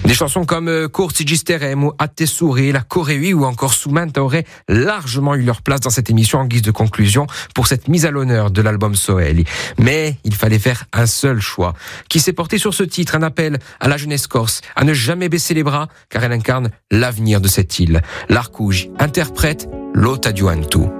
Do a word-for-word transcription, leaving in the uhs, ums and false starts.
Des chansons comme Corsi Gisterem ou Attesuri, La Coréui ou encore Soumenta auraient largement eu leur place dans cette émission en guise de conclusion pour cette mise à l'honneur de l'album Soeli. Mais il fallait faire un seul choix, qui s'est porté sur ce titre, un appel à la jeunesse corse à ne jamais baisser les bras, car elle incarne l'avenir de cette île. L'Arcouge interprète L'Ota Diuantu.